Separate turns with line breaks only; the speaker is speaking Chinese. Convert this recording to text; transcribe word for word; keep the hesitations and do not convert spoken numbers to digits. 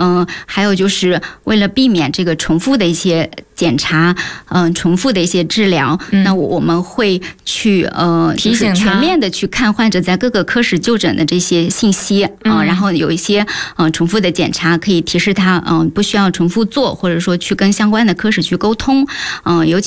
嗯、呃，还有就是为了避免这个重复的一些检查，嗯、呃，重复的一些治疗，嗯、那我们会去呃
提醒他，
就是全面的去看患者在各个科室就诊的这些信息啊、嗯呃，然后有一些嗯、呃、重复的检查可以提示他，嗯、呃，不需要重复做，或者说去跟相关的科室去沟通，嗯、呃，尤其